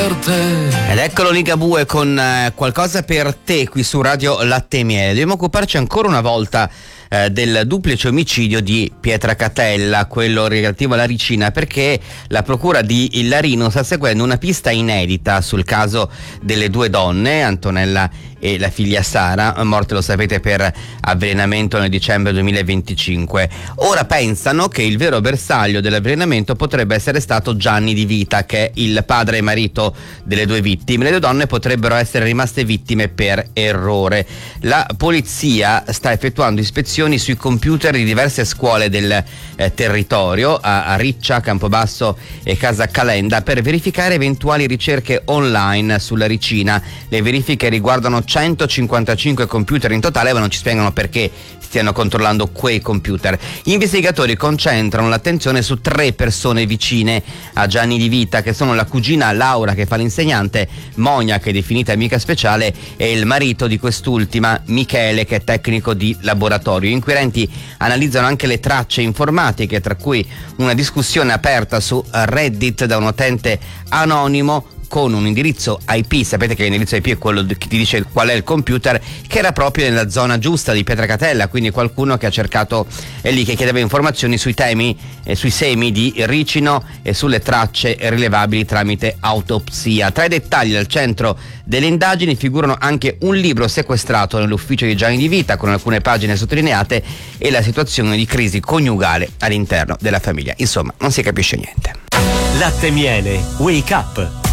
Ed eccolo Ligabue con qualcosa per te qui su Radio Latte e Miele. Dobbiamo occuparci ancora una volta del duplice omicidio di Pietracatella, quello relativo alla Ricina, perché la procura di Illarino sta seguendo una pista inedita sul caso delle due donne, Antonella e la figlia Sara, morte, lo sapete, per avvelenamento nel dicembre 2025. Ora pensano che il vero bersaglio dell'avvelenamento potrebbe essere stato Gianni Di Vita, che è il padre e marito delle due vittime. Le due donne potrebbero essere rimaste vittime per errore. La polizia sta effettuando ispezioni sui computer di diverse scuole del territorio, a Riccia, Campobasso e Casa Calenda, per verificare eventuali ricerche online sulla Ricina. Le verifiche riguardano 155 computer in totale, ma non ci spiegano perché stiano controllando quei computer. Gli investigatori concentrano l'attenzione su 3 persone vicine a Gianni Di Vita, che sono la cugina Laura, che fa l'insegnante, Monia, che è definita amica speciale, e il marito di quest'ultima, Michele, che è tecnico di laboratorio. Gli inquirenti analizzano anche le tracce informatiche, tra cui una discussione aperta su Reddit da un utente anonimo con un indirizzo IP. Sapete che l'indirizzo IP è quello che ti dice qual è il computer, che era proprio nella zona giusta di Pietracatella, quindi qualcuno che ha cercato lì, che chiedeva informazioni sui temi e sui semi di ricino e sulle tracce rilevabili tramite autopsia. Tra i dettagli al centro delle indagini figurano anche un libro sequestrato nell'ufficio di Gianni Di Vita, con alcune pagine sottolineate, e la situazione di crisi coniugale all'interno della famiglia. Insomma, non si capisce niente. Latte e Miele, Wake Up.